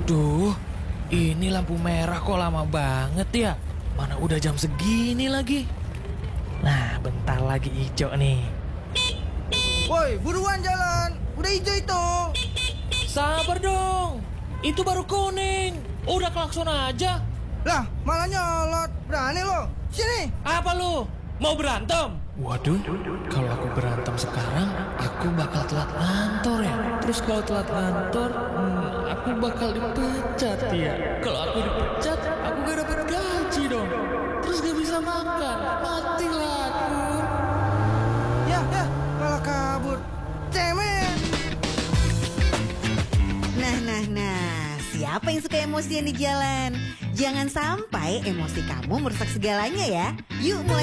Duh, ini lampu merah kok lama banget ya? Mana udah jam segini lagi? Nah, bentar lagi hijau nih. Woi, buruan jalan. Udah hijau itu. Sabar dong, itu baru kuning. Udah klakson aja. Lah, malah nyolot. Berani lo. Sini. Apa lu? Mau berantem? Waduh, kalau aku berantem sekarang, aku bakal telat kantor ya. Terus kalau telat kantor, aku bakal dipecat ya. Kalau aku dipecat, aku gak dapet gaji dong. Terus gak bisa makan, matilah aku. Ya, malah kabur. Cemen. Nah, siapa yang suka emosian di jalan? Jangan sampai emosi kamu merusak segalanya ya. Yuk mulai